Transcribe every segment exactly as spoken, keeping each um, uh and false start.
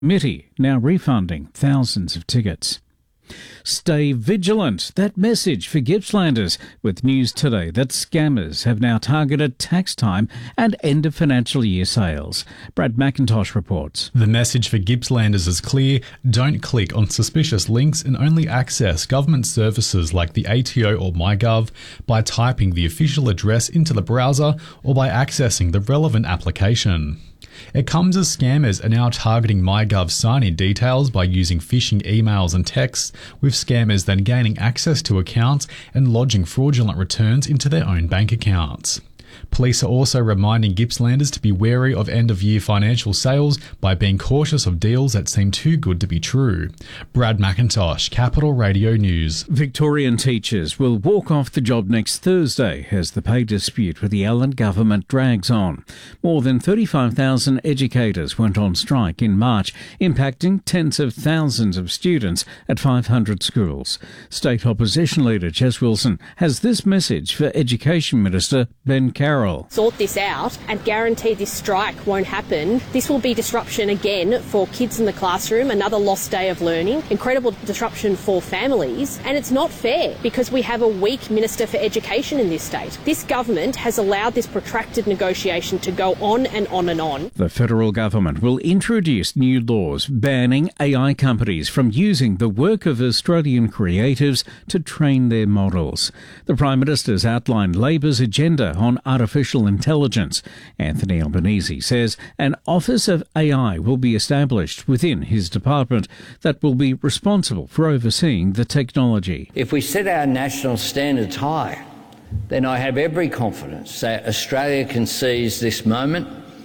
Committee now refunding thousands of tickets. Stay vigilant. That message for Gippslanders, with news today that scammers have now targeted tax time and end of financial year sales. Brad McIntosh reports. The message for Gippslanders is clear. Don't click on suspicious links and only access government services like the A T O or MyGov by typing the official address into the browser or by accessing the relevant application. It comes as scammers are now targeting MyGov sign-in details by using phishing emails and texts, with scammers then gaining access to accounts and lodging fraudulent returns into their own bank accounts. Police are also reminding Gippslanders to be wary of end-of-year financial sales by being cautious of deals that seem too good to be true. Brad McIntosh, Capital Radio News. Victorian teachers will walk off the job next Thursday as the pay dispute with the Allen government drags on. More than thirty-five thousand educators went on strike in March, impacting tens of thousands of students at five hundred schools. State Opposition Leader Jess Wilson has this message for Education Minister Ben Carroll. Sort this out and guarantee this strike won't happen. This will be disruption again for kids in the classroom, another lost day of learning, incredible disruption for families, and it's not fair because we have a weak Minister for Education in this state. This government has allowed this protracted negotiation to go on and on and on. The federal government will introduce new laws banning A I companies from using the work of Australian creatives to train their models. The Prime Minister's outlined Labor's agenda on artificial intelligence. Anthony Albanese says an Office of A I will be established within his department that will be responsible for overseeing the technology. If we set our national standards high, then I have every confidence that Australia can seize this moment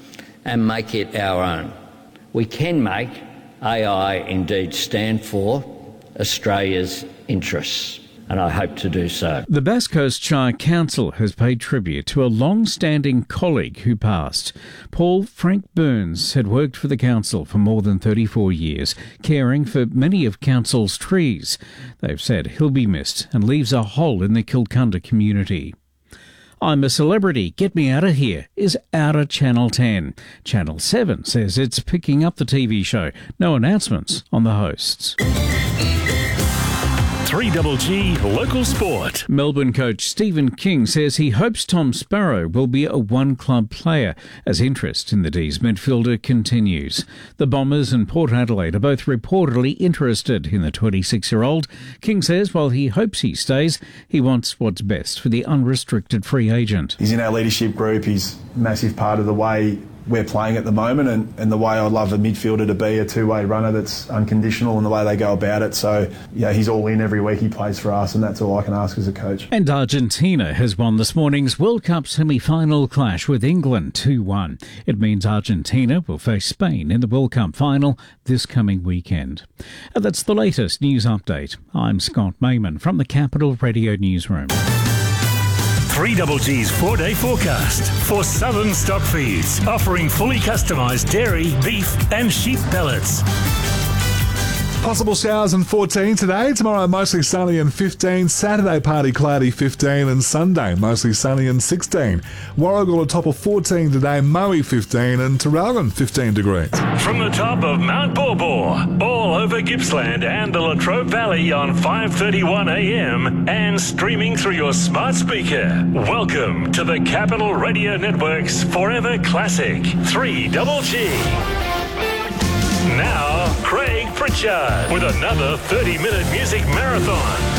and make it our own. We can make A I indeed stand for Australia's interests, and I hope to do so. The Bass Coast Shire Council has paid tribute to a long-standing colleague who passed. Paul Frank Burns had worked for the council for more than thirty-four years, caring for many of council's trees. They've said he'll be missed and leaves a hole in the Kilcunda community. I'm a Celebrity, Get Me Out of Here is out of Channel ten. Channel seven says it's picking up the T V show. No announcements on the hosts. three G G Local Sport. Melbourne coach Stephen King says he hopes Tom Sparrow will be a one-club player as interest in the D's midfielder continues. The Bombers and Port Adelaide are both reportedly interested in the twenty-six-year-old. King says while he hopes he stays, he wants what's best for the unrestricted free agent. He's in our leadership group. He's a massive part of the way we're playing at the moment and, and the way I'd love a midfielder to be, a two-way runner that's unconditional in the way they go about it. So, yeah, he's all in every week he plays for us, and that's all I can ask as a coach. And Argentina has won this morning's World Cup semi-final clash with England two one. It means Argentina will face Spain in the World Cup final this coming weekend. And that's the latest news update. I'm Scott Mayman from the Capital Radio Newsroom. three G G's four-day forecast for Southern Stock Feeds, offering fully customised dairy, beef and sheep pellets. Possible showers and fourteen today. Tomorrow mostly sunny and fifteen. Saturday partly cloudy fifteen and Sunday mostly sunny and sixteen. Warragul a top of fourteen today, Moe fifteen and Traralgon fifteen degrees. From the top of Mount Borbor, all over Gippsland and the Latrobe Valley on five thirty-one a m and streaming through your smart speaker. Welcome to the Capital Radio Network's Forever Classic three G G. Now, Craig Pritchard with another thirty-minute music marathon.